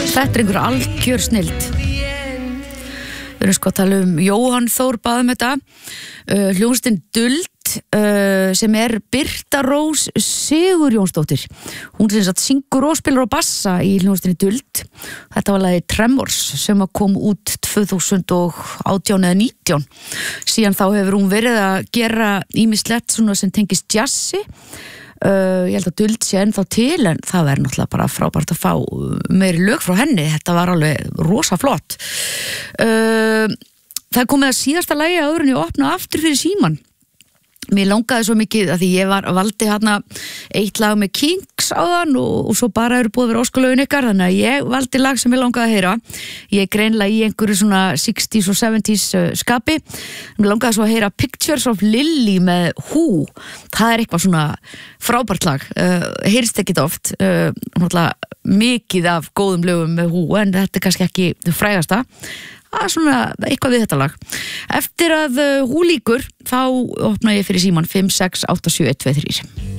Þetta einhver algjör snild. Við erum sko að tala Jóhann Þór bað þetta. Hljómsveitin Duld sem Birta Rós Sigurjónsdóttir. Hún sem sagt syngur og spilar á bassa í hljómsveitinni Duld. Þetta var lagið Tremors sem kom út 2018 eða 19. Síðan þá hefur hún verið að gera ýmislegt svona sem tengist jazzi. Ég held að Duld sé ennþá til, en það verður náttúrulega bara frábært að fá meiri lög frá henni. Þetta var alveg rosa flott. Það komið að síðasta lagi áður en ég opna aftur fyrir síman. Mér langaði svo mikið að því ég valdi hérna eitt lag með Kings áðan og svo bara eru búið að vera óskalögin ykkar, þannig að ég valdi lag sem ég langaði að heyra. Ég er greinlega í einhverju svona 60s og 70s skapi. Mér langaði svo að heyra Pictures of Lily með Who. Það er eitthvað svona frábært lag. Heyrist ekkit oft. Náttúrulega mikið af góðum lögum með Who, en þetta er kannski ekki það frægasta. Það er svona eitthvað við þetta lag. Eftir að Who lýkur, þá opna ég fyrir síman 5, 6, 8, 7, 1, 2, 3.